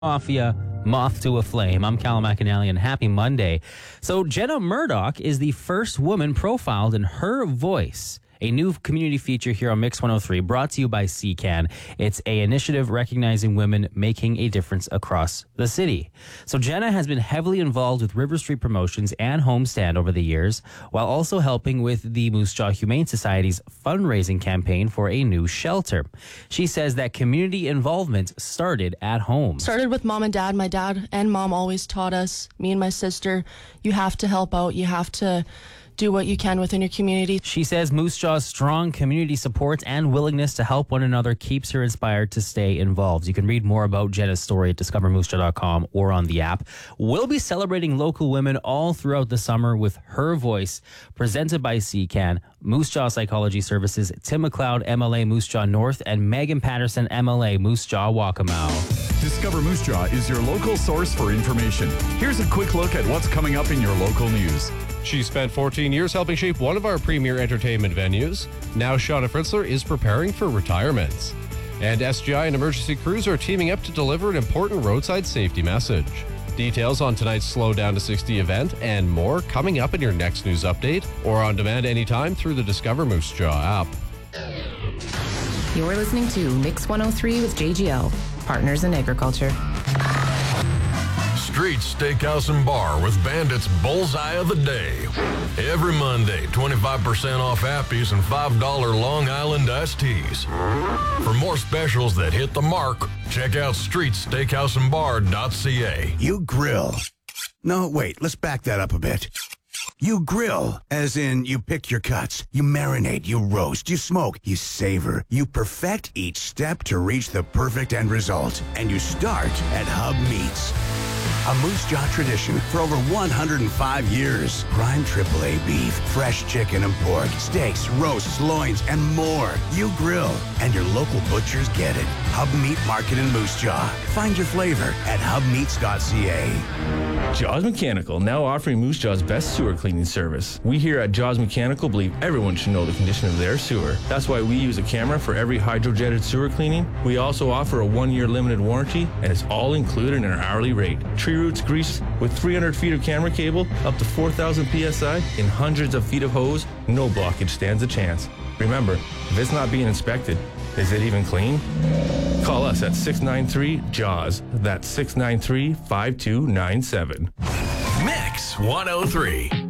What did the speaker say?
Mafia, Moth to a Flame. I'm Callum McAnally, and happy Monday. So Jenna Murdoch is the first woman profiled in Her Voice, a new community feature here on Mix 103, brought to you by CCAN. It's an initiative recognizing women making a difference across the city. So Jenna has been heavily involved with River Street Promotions and Homestand over the years, while also helping with the Moose Jaw Humane Society's fundraising campaign for a new shelter. She says that community involvement started at home. Started with mom and dad. My dad and mom always taught us, me and my sister, you have to help out. You have to do what you can within your community. She says Moose Jaw's strong community support and willingness to help one another keeps her inspired to stay involved. You can read more about Jenna's story at discovermoosejaw.com or on the app. We'll be celebrating local women all throughout the summer with Her Voice, presented by CCAN, Moose Jaw Psychology Services, Tim McLeod, MLA Moose Jaw North, and Megan Patterson, MLA Moose Jaw Waccamaw. Discover Moose Jaw is your local source for information. Here's a quick look at what's coming up in your local news. She spent 14 years helping shape one of our premier entertainment venues. Now Shauna Fritzler is preparing for retirement. And SGI and emergency crews are teaming up to deliver an important roadside safety message. Details on tonight's Slow Down to 60 event and more coming up in your next news update or on demand anytime through the Discover Moose Jaw app. You're listening to Mix 103 with JGL, Partners in Agriculture. Streets Steakhouse and Bar with Bandit's Bullseye of the Day. Every Monday, 25% off Appies and $5 Long Island iced teas. For more specials that hit the mark, check out streetsteakhouseandbar.ca. You grill. No, wait, let's back that up a bit. You grill, as in you pick your cuts, you marinate, you roast, you smoke, you savor, you perfect each step to reach the perfect end result. And you start at Hub Meats. A Moose Jaw tradition for over 105 years. Prime AAA beef, fresh chicken and pork, steaks, roasts, loins, and more. You grill, and your local butchers get it. Hub Meat Market in Moose Jaw. Find your flavor at hubmeats.ca. Jaws Mechanical, now offering Moose Jaw's best sewer cleaning service. We here at Jaws Mechanical believe everyone should know the condition of their sewer. That's why we use a camera for every hydrojetted sewer cleaning. We also offer a 1-year limited warranty, and it's all included in our hourly rate. Tree roots greased with 300 feet of camera cable, up to 4,000 PSI, and hundreds of feet of hose, no blockage stands a chance. Remember, if it's not being inspected, is it even clean? Call us at 693-JAWS. That's 693-5297. Mix 103.